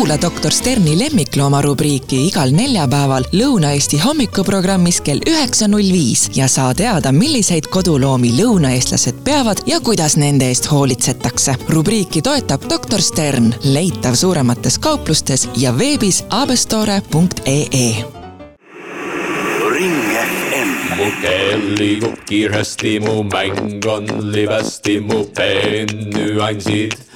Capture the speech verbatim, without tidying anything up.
Kuula doktor Sterni lemmiklooma rubriiki igal neljapäeval Lõuna-Eesti hommikuprogrammis kell üheksa null viis ja saa teada, milliseid koduloomi lõunaeestlased peavad ja kuidas nende eest hoolitsetakse. Rubriiki toetab doktor Stern, leitav suuremates kauplustes ja veebis abestore punkt ee. Ring F M. Mu kell liigub kiiresti, mu mäng on libesti, mu peen nüansid